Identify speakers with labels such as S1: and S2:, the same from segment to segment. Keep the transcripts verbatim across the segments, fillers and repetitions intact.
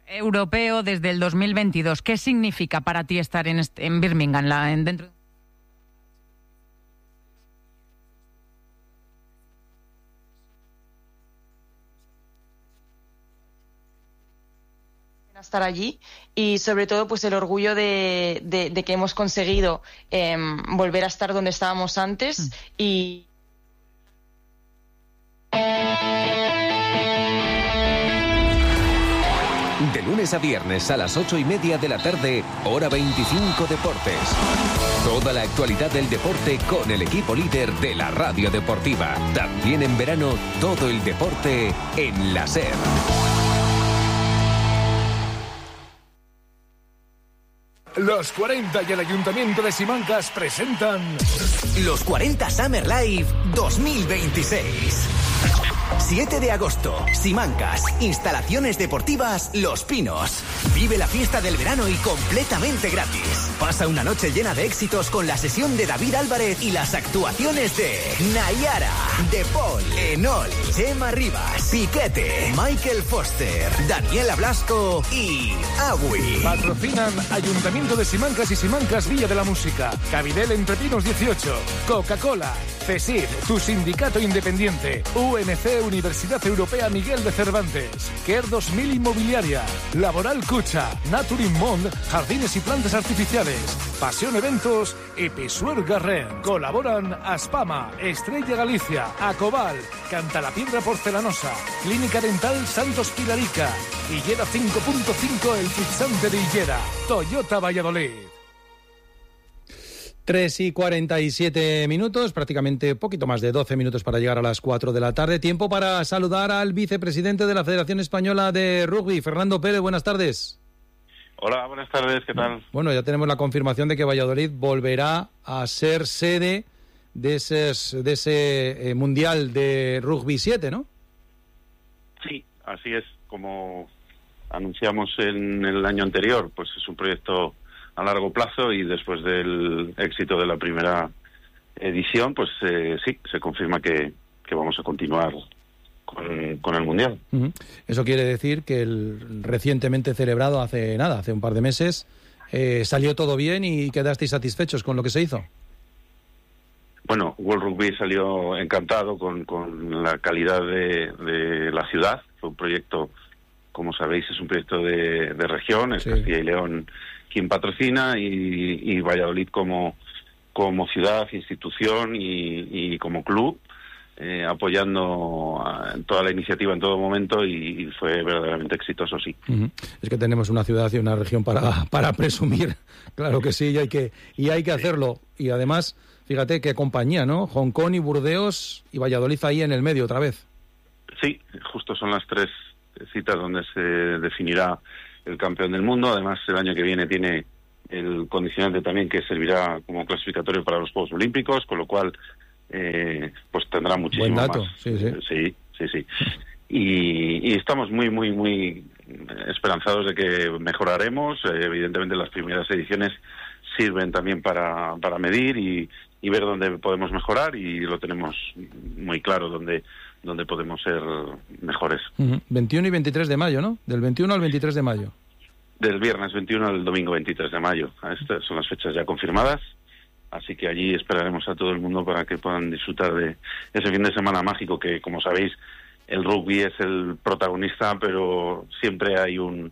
S1: europeo desde el dos mil veintidós. ¿Qué significa para ti estar en, este, en Birmingham, la, en dentro?
S2: Estar allí y sobre todo pues el orgullo de, de, de que hemos conseguido eh, volver a estar donde estábamos antes mm. y
S3: de lunes a viernes a las ocho y media de la tarde, hora veinticinco Deportes. Toda la actualidad del deporte con el equipo líder de la radio deportiva. También en verano, todo el deporte en la SER.
S4: Los cuarenta y el Ayuntamiento de Simancas presentan
S5: Los cuarenta Summer Live dos mil veintiséis. siete de agosto, Simancas, instalaciones deportivas Los Pinos. Vive la fiesta del verano y completamente gratis. Pasa una noche llena de éxitos con la sesión de David Álvarez y las actuaciones de Nayara, De Paul, Enol, Chema Rivas, Piquete, Michael Foster, Daniela Blasco y Agui.
S4: Patrocinan Ayuntamiento de Simancas y Simancas Villa de la Música, Cabidel Entre Pinos dieciocho, Coca-Cola, CESID, tu sindicato independiente, U M C Universidad Europea Miguel de Cervantes, Care dos mil Inmobiliaria, Laboral Cucha, Naturin Mond, Jardines y Plantas Artificiales, Pasión Eventos y Pisuer Garren. Colaboran Aspama, Estrella Galicia, Acobal, Cantalapiedra Porcelanosa, Clínica Dental Santos Pilarica, Higuera cinco punto cinco El Fixante de Higuera, Toyota Valladolid.
S6: tres y cuarenta y siete minutos, prácticamente poquito más de doce minutos para llegar a las cuatro de la tarde. Tiempo para saludar al vicepresidente de la Federación Española de Rugby, Fernando Pérez. Buenas tardes.
S7: Hola, buenas tardes, ¿qué tal?
S6: Bueno, ya tenemos la confirmación de que Valladolid volverá a ser sede de ese, de ese eh, Mundial de Rugby siete, ¿no?
S7: Sí, así es. Como anunciamos en el año anterior, pues es un proyecto a largo plazo y después del éxito de la primera edición, pues eh, sí, se confirma que, que vamos a continuar con, con el Mundial.
S6: Uh-huh. Eso quiere decir que el recientemente celebrado hace nada, hace un par de meses, eh, salió todo bien y quedasteis satisfechos con lo que se hizo.
S7: Bueno, World Rugby salió encantado con, con la calidad de, de la ciudad. Fue un proyecto, como sabéis, es un proyecto de, de región, es sí. Castilla y León quien patrocina y, y Valladolid como, como ciudad, institución y, y como club, eh, apoyando a, toda la iniciativa en todo momento y, y fue verdaderamente exitoso, sí.
S6: Uh-huh. Es que tenemos una ciudad y una región para, para presumir, claro que sí, y hay que, y hay que hacerlo. Y además, fíjate qué compañía, ¿no? Hong Kong y Burdeos y Valladolid ahí en el medio otra vez.
S7: Sí, justo son las tres citas donde se definirá el campeón del mundo. Además, el año que viene tiene el condicionante también que servirá como clasificatorio para los Juegos Olímpicos, con lo cual eh, pues tendrá muchísimo
S6: Buen dato,
S7: más.
S6: Sí, sí.
S7: sí, sí, sí. Y, y estamos muy, muy, muy esperanzados de que mejoraremos. Eh, evidentemente, las primeras ediciones sirven también para, para medir y, y ver dónde podemos mejorar, y lo tenemos muy claro dónde donde podemos ser mejores.
S6: Uh-huh. veintiuno y veintitrés de mayo, ¿no? Del veintiuno al veintitrés de mayo.
S7: Del viernes veintiuno al domingo veintitrés de mayo. Estas son las fechas ya confirmadas, así que allí esperaremos a todo el mundo para que puedan disfrutar de ese fin de semana mágico que, como sabéis, el rugby es el protagonista, pero siempre hay un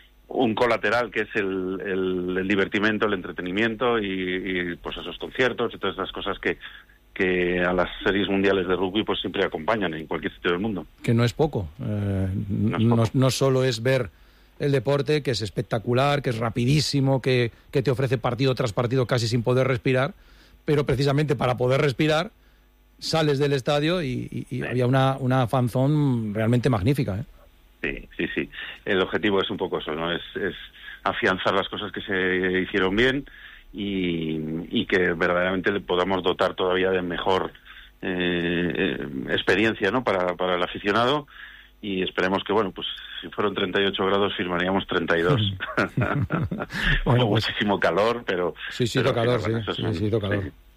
S7: un colateral que es el, el, el divertimento, el entretenimiento y, y pues esos conciertos y todas esas cosas que que a las series mundiales de rugby pues siempre acompañan en cualquier sitio del mundo.
S6: Que no es poco. Eh,
S7: no, es poco.
S6: No, no solo es ver el deporte, que es espectacular, que es rapidísimo, que, que te ofrece partido tras partido casi sin poder respirar, pero precisamente para poder respirar sales del estadio y, y, y sí. había una, una fanzón realmente magnífica, ¿eh?
S7: Sí, sí, sí. El objetivo es un poco eso, ¿no? Es, es afianzar las cosas que se hicieron bien y, y que verdaderamente le podamos dotar todavía de mejor eh, experiencia, ¿no? Para, para el aficionado, y esperemos que, bueno, pues si fueron treinta y ocho grados firmaríamos treinta y dos.
S6: Bueno, pues,
S7: muchísimo calor, pero...
S6: Sí, sí,
S7: pero
S6: calor, sí,
S7: bueno,
S6: sí,
S7: son,
S6: sí, calor.
S7: sí.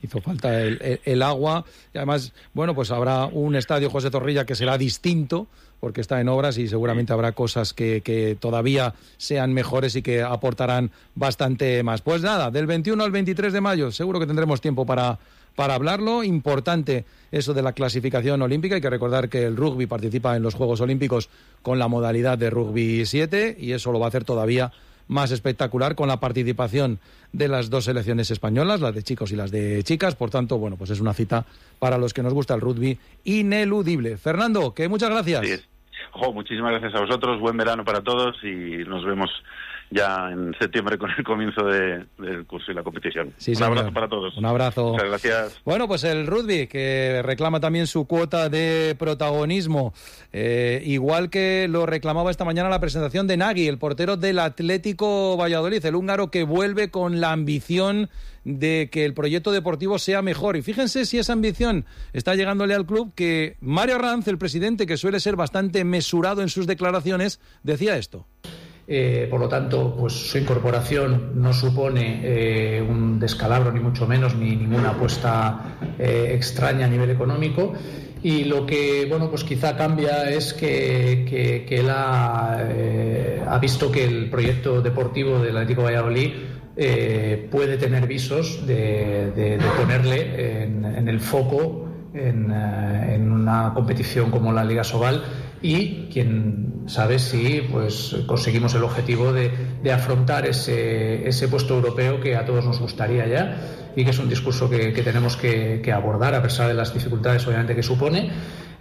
S6: hizo falta el, el, el agua. Y además, bueno, pues habrá un estadio José Zorrilla que será distinto, porque está en obras y seguramente habrá cosas que, que todavía sean mejores y que aportarán bastante más. Pues nada, del veintiuno al veintitrés de mayo seguro que tendremos tiempo para, para hablarlo. Importante eso de la clasificación olímpica. Hay que recordar que el rugby participa en los Juegos Olímpicos con la modalidad de rugby siete y eso lo va a hacer todavía más espectacular con la participación de las dos selecciones españolas, las de chicos y las de chicas. Por tanto, bueno, pues es una cita para los que nos gusta el rugby ineludible. Fernando, que muchas gracias.
S7: Sí. Jo, muchísimas gracias a vosotros, buen verano para todos y nos vemos ya en septiembre con el comienzo de, del curso y la competición.
S6: Sí,
S7: Un
S6: señor.
S7: abrazo para todos.
S6: Un abrazo.
S7: Muchas gracias.
S6: Bueno, pues el rugby, que reclama también su cuota de protagonismo, eh, igual que lo reclamaba esta mañana la presentación de Nagy, el portero del Atlético Valladolid, el húngaro que vuelve con la ambición de que el proyecto deportivo sea mejor. Y fíjense si esa ambición está llegándole al club, que Mario Arranz, el presidente, que suele ser bastante mesurado en sus declaraciones, decía esto.
S8: Eh, por lo tanto, pues su incorporación no supone eh, un descalabro, ni mucho menos, ni ninguna apuesta eh, extraña a nivel económico. Y lo que, bueno, pues quizá cambia es que, que, que él ha, eh, ha visto que el proyecto deportivo del Atlético Valladolid eh, puede tener visos de, de, de ponerle en, en el foco en, eh, en una competición como la Liga Sobal, y quién sabe si pues conseguimos el objetivo de, de afrontar ese, ese puesto europeo que a todos nos gustaría ya, y que es un discurso que, que tenemos que, que abordar a pesar de las dificultades obviamente que supone.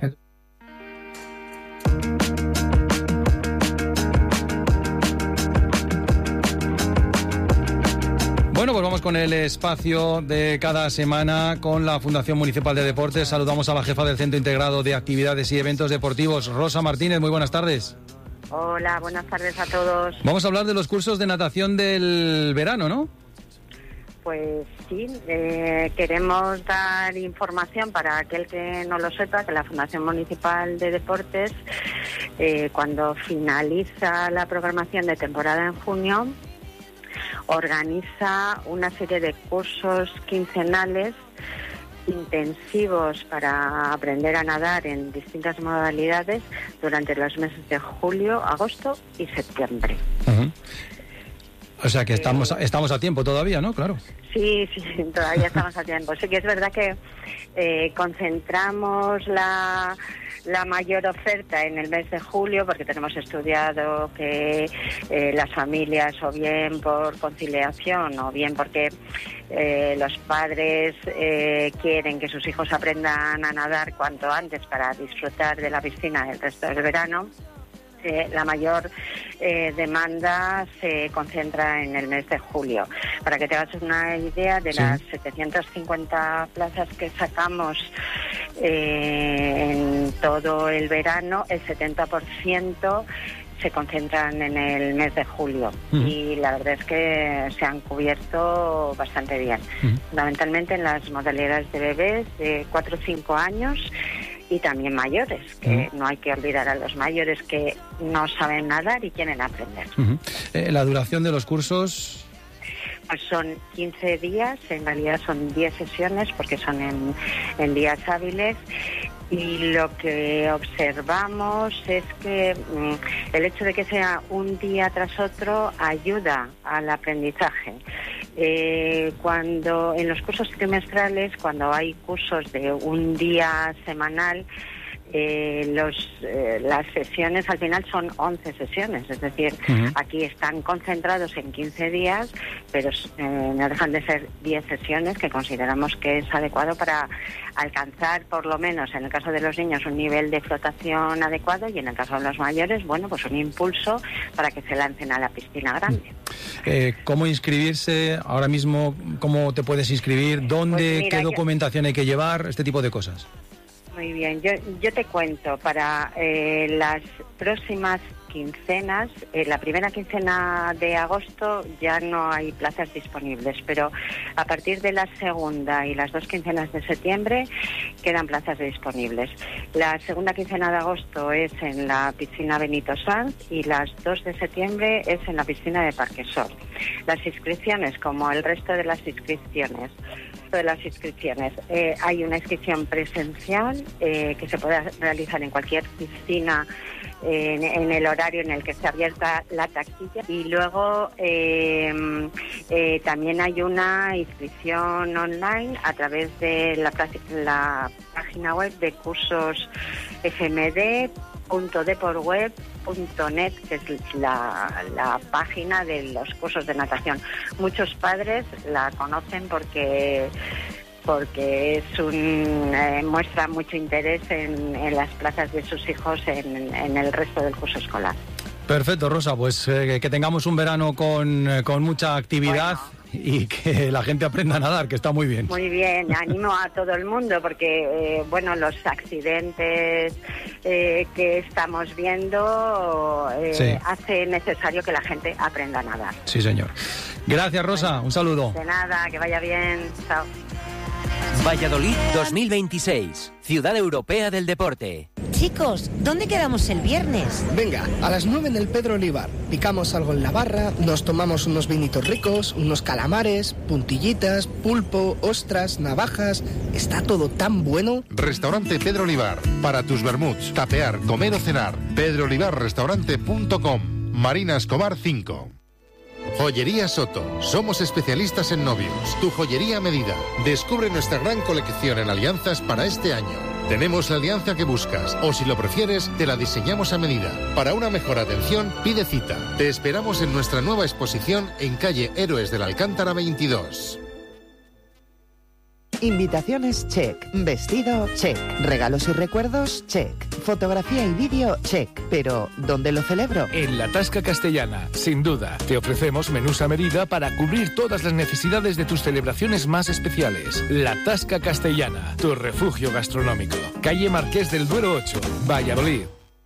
S6: Bueno, pues vamos con el espacio de cada semana con la Fundación Municipal de Deportes. Saludamos a la jefa del Centro Integrado de Actividades y Eventos Deportivos, Rosa Martínez. Muy buenas tardes.
S9: Hola, buenas tardes a todos.
S6: Vamos a hablar de los cursos de natación del verano, ¿no?
S9: Pues sí, eh, queremos dar información para aquel que no lo sepa, que la Fundación Municipal de Deportes, eh, cuando finaliza la programación de temporada en junio, organiza una serie de cursos quincenales intensivos para aprender a nadar en distintas modalidades durante los meses de julio, agosto y septiembre.
S6: Uh-huh. O sea que estamos, estamos a tiempo todavía, ¿no? Claro.
S9: Sí, sí, todavía estamos a tiempo. Sí que es verdad que eh, concentramos la... la mayor oferta en el mes de julio, porque tenemos estudiado que eh, las familias, o bien por conciliación o bien porque eh, los padres eh, quieren que sus hijos aprendan a nadar cuanto antes para disfrutar de la piscina el resto del verano, Eh, la mayor eh, demanda se concentra en el mes de julio. Para que te hagas una idea, de sí. las setecientas cincuenta plazas que sacamos eh, en todo el verano, el setenta por ciento se concentran en el mes de julio. Uh-huh. Y la verdad es que se han cubierto bastante bien. Uh-huh. Fundamentalmente en las modalidades de bebés de cuatro o cinco años, y también mayores, que uh-huh. no hay que olvidar a los mayores que no saben nadar y quieren aprender.
S6: Uh-huh. Eh, ¿La duración de los cursos?
S9: Pues son quince días, en realidad son diez sesiones porque son en, en días hábiles, y lo que observamos es que mmm, el hecho de que sea un día tras otro ayuda al aprendizaje. Eh, cuando en los cursos trimestrales, cuando hay cursos de un día semanal, eh, los, eh, las sesiones al final son once sesiones, es decir, uh-huh. aquí están concentrados en quince días, pero eh, no dejan de ser diez sesiones, que consideramos que es adecuado para alcanzar, por lo menos en el caso de los niños, un nivel de flotación adecuado, y en el caso de los mayores, bueno, pues un impulso para que se lancen a la piscina grande.
S6: Eh, ¿Cómo inscribirse ahora mismo? ¿Cómo te puedes inscribir? ¿Dónde? Pues mira, ¿qué documentación yo... hay que llevar? Este tipo de cosas.
S9: Muy bien, yo, yo te cuento, para eh, las próximas quincenas, eh, la primera quincena de agosto ya no hay plazas disponibles, pero a partir de la segunda y las dos quincenas de septiembre quedan plazas disponibles. La segunda quincena de agosto es en la piscina Benito Sanz y las dos de septiembre es en la piscina de Parquesol. Las inscripciones, como el resto de las inscripciones, de las inscripciones. Eh, hay una inscripción presencial eh, que se puede realizar en cualquier piscina en, en el horario en el que esté abierta la taquilla, y luego eh, eh, también hay una inscripción online a través de la, la página web de cursos f m d punto deportweb punto net, que es la, la página de los cursos de natación. Muchos padres la conocen porque porque es un eh, muestra mucho interés en, en las plazas de sus hijos en, en el resto del curso escolar.
S6: Perfecto, Rosa, pues eh, que tengamos un verano con, con mucha actividad. Bueno. Y que la gente aprenda a nadar, que está muy bien.
S9: Muy bien, animo a todo el mundo porque, eh, bueno, los accidentes eh, que estamos viendo eh, sí. hace necesario que la gente aprenda a nadar.
S6: Sí, señor. Gracias, Rosa, bueno, un saludo.
S9: De nada, que vaya bien, chao.
S10: Valladolid dos mil veintiséis, Ciudad Europea del Deporte.
S11: Chicos, ¿dónde quedamos el viernes?
S12: Venga, a las nueve en el Pedro Olivar. Picamos algo en la barra, nos tomamos unos vinitos ricos, unos calamares, puntillitas, pulpo, ostras, navajas... Está todo tan bueno.
S13: Restaurante Pedro Olivar. Para tus vermuts, tapear, comer o cenar. pedro olivar restaurante punto com. Marina Escobar cinco. Joyería Soto. Somos especialistas en novios. Tu joyería a medida. Descubre nuestra gran colección en alianzas para este año. Tenemos la alianza que buscas, o si lo prefieres, te la diseñamos a medida. Para una mejor atención, pide cita. Te esperamos en nuestra nueva exposición en calle Héroes de la Alcántara veintidós.
S14: Invitaciones, check. Vestido, check. Regalos y recuerdos, check. Fotografía y vídeo, check. Pero, ¿dónde lo celebro?
S4: En la Tasca Castellana, sin duda. Te ofrecemos menús a medida para cubrir todas las necesidades de tus celebraciones más especiales. La Tasca Castellana, tu refugio gastronómico. Calle Marqués del Duero ocho, Valladolid.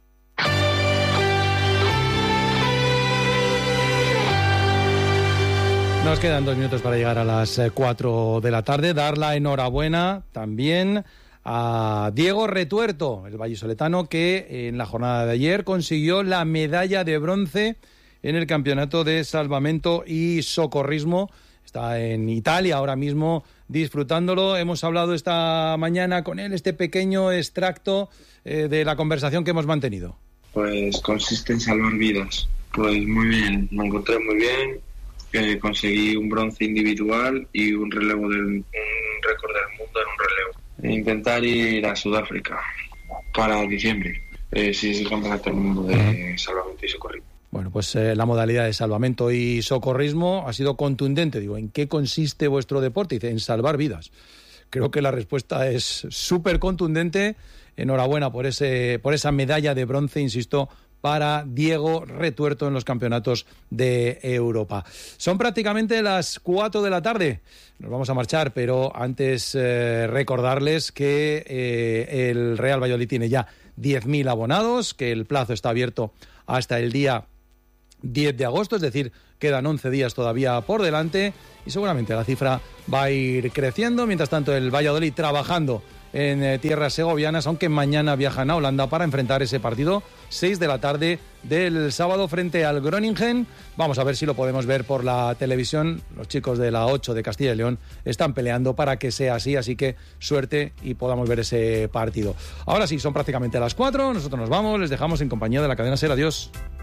S6: Nos quedan dos minutos para llegar a las cuatro de la tarde. Dar la enhorabuena también a Diego Retuerto, el vallisoletano que en la jornada de ayer consiguió la medalla de bronce en el campeonato de salvamento y socorrismo. Está en Italia ahora mismo disfrutándolo. Hemos hablado esta mañana con él, este pequeño extracto eh, de la conversación que hemos mantenido.
S15: Pues consiste en salvar vidas. Pues muy bien, me encontré muy bien. Eh, conseguí un bronce individual y un relevo del un récord del mundo en un relevo. E intentar ir a Sudáfrica para diciembre, eh, si es el campeonato del mundo de salvamento y socorrismo.
S6: Bueno, pues eh, la modalidad de salvamento y socorrismo ha sido contundente. Digo, ¿en qué consiste vuestro deporte? Dice, en salvar vidas. Creo que la respuesta es súper contundente. Enhorabuena por ese, por esa medalla de bronce, insisto, para Diego Retuerto en los campeonatos de Europa. Son prácticamente las cuatro de la tarde. Nos vamos a marchar, pero antes eh, recordarles que eh, el Real Valladolid tiene ya diez mil abonados, que el plazo está abierto hasta el día diez de agosto, es decir, quedan once días todavía por delante y seguramente la cifra va a ir creciendo. Mientras tanto, el Valladolid trabajando en eh, tierras segovianas, aunque mañana viajan a Holanda para enfrentar ese partido, seis de la tarde del sábado frente al Groningen. Vamos a ver si lo podemos ver por la televisión. Los chicos de la ocho de Castilla y León están peleando para que sea así, así que suerte y podamos ver ese partido. Ahora sí, son prácticamente las cuatro, nosotros nos vamos, les dejamos en compañía de la cadena SER. Adiós.